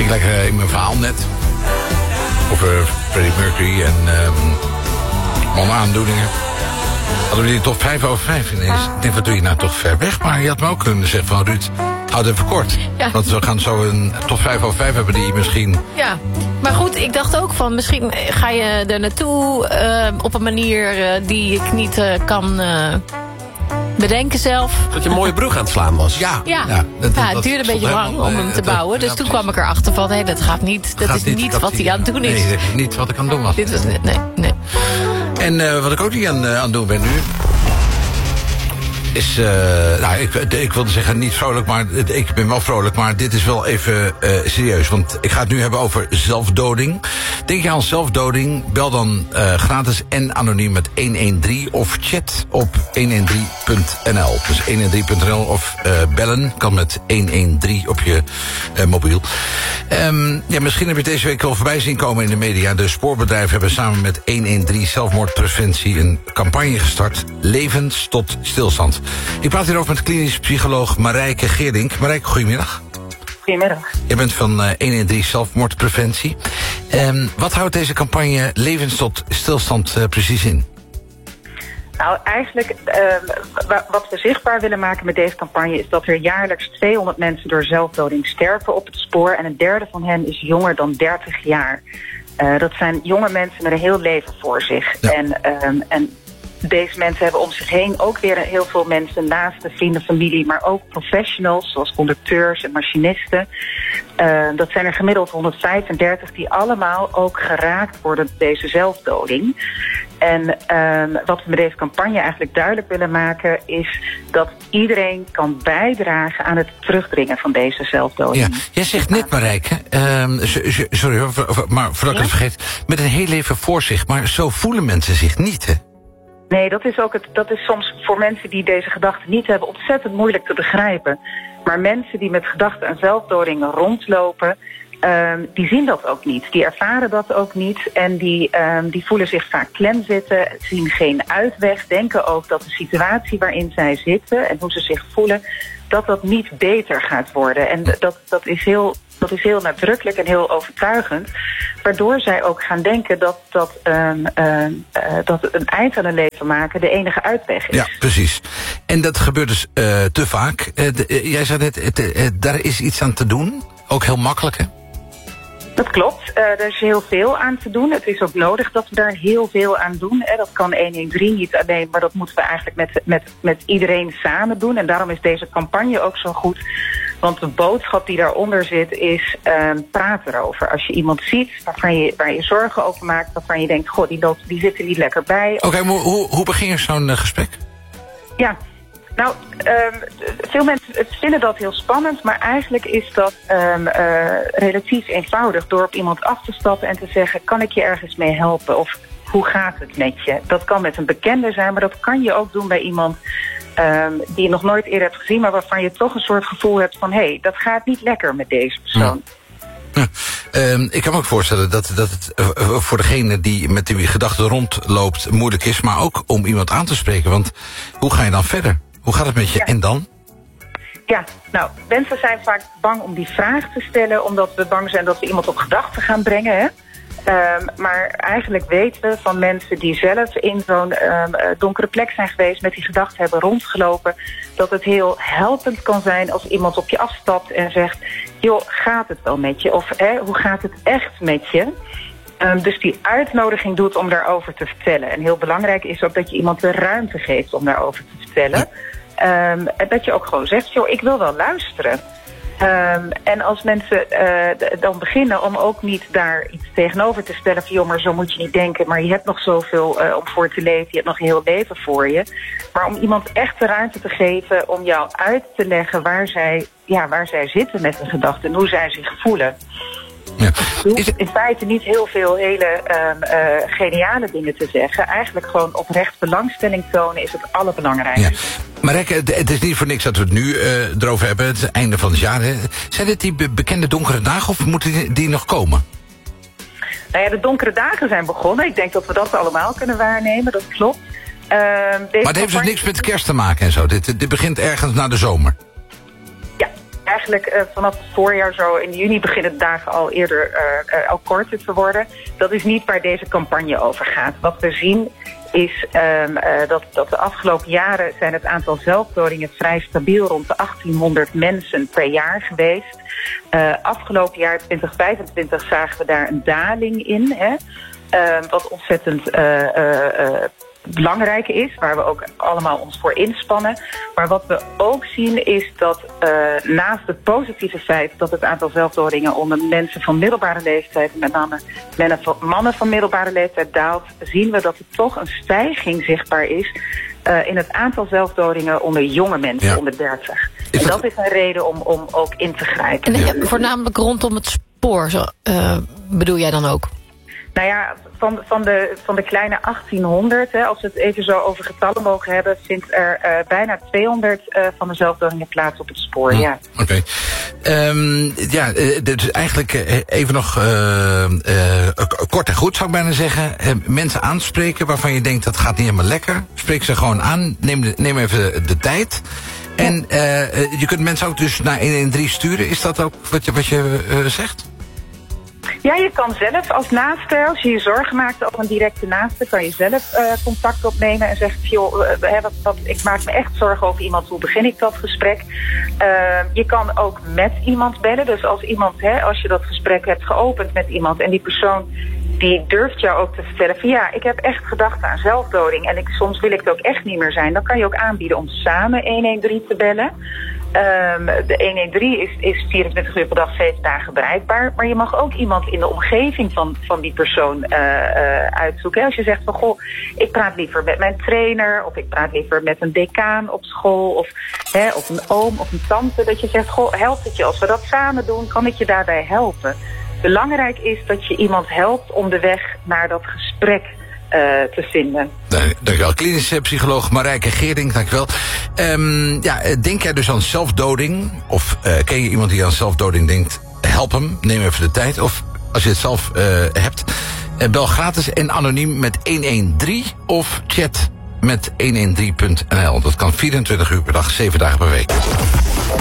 ik lekker in mijn verhaal net. Over Freddie Mercury en mannenaaandoeningen. Hadden we die top 5 over 5 ineens. Ik denk, wat doe je nou toch ver weg? Maar je had me ook kunnen zeggen van Ruud, houd even kort. Ja. Want we gaan zo een top 5 over 5 hebben die misschien... Ja, maar goed, ik dacht ook van misschien ga je er naartoe op een manier die ik niet kan bedenken zelf. Dat je een mooie brug aan het slaan was. Ja, het duurde een beetje lang om hem te bouwen. Dus toen kwam ik erachter van, hé, dat gaat niet. Dat is niet wat hij aan het doen is. Nee, niet wat ik aan het doen was. Dit was nee. En wat ik ook niet aan het doen ben nu... is, ik wilde zeggen niet vrolijk, maar ik ben wel vrolijk, maar dit is wel even serieus. Want ik ga het nu hebben over zelfdoding. Denk je aan zelfdoding, bel dan gratis en anoniem met 113 of chat op 113.nl. Dus 113.nl of bellen kan met 113 op je mobiel. Misschien heb je deze week al voorbij zien komen in de media. De spoorbedrijven hebben samen met 113 zelfmoordpreventie een campagne gestart. Levens tot stilstand. Ik praat hierover met klinisch psycholoog Marijke Geerdink. Marijke, goedemiddag. Goedemiddag. Je bent van 113 zelfmoordpreventie. Wat houdt deze campagne Levens tot stilstand precies in? Nou, eigenlijk wat we zichtbaar willen maken met deze campagne is dat er jaarlijks 200 mensen door zelfdoding sterven op het spoor. En een derde van hen is jonger dan 30 jaar. Dat zijn jonge mensen met een heel leven voor zich. Ja. En deze mensen hebben om zich heen ook weer heel veel mensen, naaste vrienden, familie, maar ook professionals zoals conducteurs en machinisten. Dat zijn er gemiddeld 135 die allemaal ook geraakt worden door deze zelfdoding. En wat we met deze campagne eigenlijk duidelijk willen maken is dat iedereen kan bijdragen aan het terugdringen van deze zelfdoding. Ja, jij zegt net, Marijke, sorry hoor, maar voordat ik het vergeet, met een heel leven voor zich, maar zo voelen mensen zich niet, hè? Nee, dat is soms voor mensen die deze gedachten niet hebben ontzettend moeilijk te begrijpen. Maar mensen die met gedachten aan zelfdoding rondlopen, die zien dat ook niet. Die ervaren dat ook niet en die voelen zich vaak klem zitten, zien geen uitweg, denken ook dat de situatie waarin zij zitten en hoe ze zich voelen, dat niet beter gaat worden. En dat is heel nadrukkelijk en heel overtuigend. Waardoor zij ook gaan denken dat een eind aan hun leven maken de enige uitweg is. Ja, precies. En dat gebeurt dus te vaak. Jij zei net, daar is iets aan te doen. Ook heel makkelijk, hè? Dat klopt. Er is heel veel aan te doen. Het is ook nodig dat we daar heel veel aan doen. Dat kan 113 niet alleen, maar dat moeten we eigenlijk met iedereen samen doen. En daarom is deze campagne ook zo goed. Want de boodschap die daaronder zit is praat erover. Als je iemand ziet waar je zorgen over maakt, waarvan je denkt, goh, die zit er niet lekker bij. Oké, maar hoe begin je zo'n gesprek? Ja. Nou, veel mensen vinden dat heel spannend, maar eigenlijk is dat relatief eenvoudig door op iemand af te stappen en te zeggen, kan ik je ergens mee helpen? Of hoe gaat het met je? Dat kan met een bekende zijn, maar dat kan je ook doen bij iemand die je nog nooit eerder hebt gezien, maar waarvan je toch een soort gevoel hebt van, hé, dat gaat niet lekker met deze persoon. Ja. Ik kan me ook voorstellen dat het voor degene die met die gedachten rondloopt moeilijk is, maar ook om iemand aan te spreken. Want hoe ga je dan verder? Hoe gaat het met je? Ja. En dan? Ja, nou, mensen zijn vaak bang om die vraag te stellen, omdat we bang zijn dat we iemand op gedachten gaan brengen, hè? Maar eigenlijk weten we van mensen die zelf in zo'n donkere plek zijn geweest, met die gedachten hebben rondgelopen, dat het heel helpend kan zijn als iemand op je afstapt en zegt, joh, gaat het wel met je? Of hoe gaat het echt met je? Dus die uitnodiging doet om daarover te vertellen. En heel belangrijk is ook dat je iemand de ruimte geeft om daarover te vertellen. En dat je ook gewoon zegt, joh, ik wil wel luisteren. En als mensen dan beginnen om ook niet daar iets tegenover te stellen van, joh, maar zo moet je niet denken, maar je hebt nog zoveel om voor te leven, je hebt nog een heel leven voor je. Maar om iemand echt de ruimte te geven om jou uit te leggen waar zij zitten met hun gedachten en hoe zij zich voelen. Ja. Je hoeft in feite niet heel veel hele geniale dingen te zeggen. Eigenlijk gewoon oprecht belangstelling tonen is het allerbelangrijkste. Ja. Marijke, het is niet voor niks dat we het nu erover hebben. Het is het einde van het jaar. Hè. Zijn dit die bekende donkere dagen of moeten die nog komen? Nou ja, de donkere dagen zijn begonnen. Ik denk dat we dat allemaal kunnen waarnemen, dat klopt. Maar het heeft dus niks met kerst te maken en zo. Dit begint ergens na de zomer. Ja, eigenlijk vanaf het voorjaar zo in juni beginnen de dagen al eerder al korter te worden. Dat is niet waar deze campagne over gaat. Wat we zien is dat de afgelopen jaren zijn het aantal zelfdodingen vrij stabiel rond de 1800 mensen per jaar geweest. Afgelopen jaar 2025 zagen we daar een daling in, hè? Wat ontzettend belangrijk is, waar we ook allemaal ons voor inspannen. Maar wat we ook zien is dat naast het positieve feit dat het aantal zelfdodingen onder mensen van middelbare leeftijd, met name mannen van middelbare leeftijd, daalt, zien we dat er toch een stijging zichtbaar is in het aantal zelfdodingen onder jonge mensen, onder 30. En dat is een reden om ook in te grijpen. En voornamelijk rondom het spoor, bedoel jij dan ook? Nou ja, van de kleine 1800, hè, als we het even zo over getallen mogen hebben, vindt er bijna 200 van de zelfdodingen plaats op het spoor. Ja. Oké. Dus eigenlijk even nog kort en goed zou ik bijna zeggen. Mensen aanspreken waarvan je denkt dat gaat niet helemaal lekker. Spreek ze gewoon aan. Neem even de tijd. En je kunt mensen ook dus naar 113 sturen. Is dat ook wat je zegt? Ja, je kan zelf als naaste, als je je zorgen maakt over een directe naaste, kan je zelf contact opnemen en zeggen, joh, ik maak me echt zorgen over iemand, hoe begin ik dat gesprek? Je kan ook met iemand bellen, dus als je dat gesprek hebt geopend met iemand en die persoon die durft jou ook te vertellen van ja, ik heb echt gedachten aan zelfdoding en soms wil ik het ook echt niet meer zijn, dan kan je ook aanbieden om samen 113 te bellen. De 113 is 24 uur per dag, 7 dagen bereikbaar. Maar je mag ook iemand in de omgeving van die persoon uitzoeken. Als je zegt van goh, ik praat liever met mijn trainer, of ik praat liever met een decaan op school, of een oom of een tante. Dat je zegt, goh, helpt het je als we dat samen doen, kan ik je daarbij helpen? Belangrijk is dat je iemand helpt om de weg naar dat gesprek te vinden. Dankjewel. Klinische psycholoog Marijke Geerdink, dankjewel. Denk jij dus aan zelfdoding? Of ken je iemand die aan zelfdoding denkt? Help hem, neem even de tijd. Of als je het zelf hebt, bel gratis en anoniem met 113 of chat met 113.nl. Dat kan 24 uur per dag, 7 dagen per week.